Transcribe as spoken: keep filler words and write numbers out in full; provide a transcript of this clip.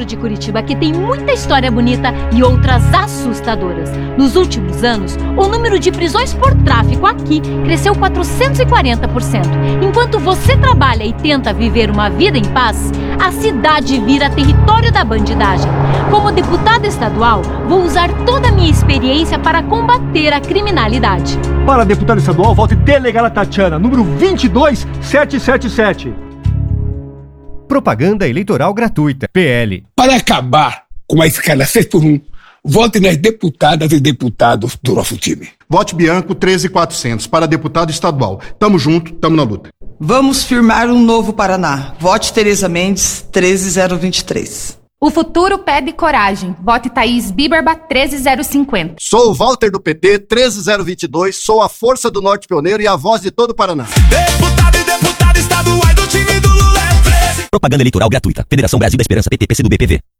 centro de Curitiba, que tem muita história bonita e outras assustadoras. Nos últimos anos, o número de prisões por tráfico aqui cresceu quatrocentos e quarenta por cento. Enquanto você trabalha e tenta viver uma vida em paz, a cidade vira território da bandidagem. Como deputada estadual, vou usar toda a minha experiência para combater a criminalidade. Para deputado estadual, vote Delegada Tatiana, número vinte e dois mil setecentos e setenta e sete. Propaganda eleitoral gratuita. P L. Para acabar com a escala seis por um, vote nas deputadas e deputados do nosso time. Vote Bianco treze mil e quatrocentos para deputado estadual. Tamo junto, tamo na luta. Vamos firmar um novo Paraná. Vote Tereza Mendes treze mil vinte e três. O futuro pede coragem. Vote Thaís Biberba treze mil cinquenta. Sou o Walter do P T treze mil vinte e dois, sou a força do Norte Pioneiro e a voz de todo o Paraná. Deputado e deputada estaduais do time do Lula é treze. Propaganda eleitoral gratuita. Federação Brasil da Esperança, P T, P C do B, P V.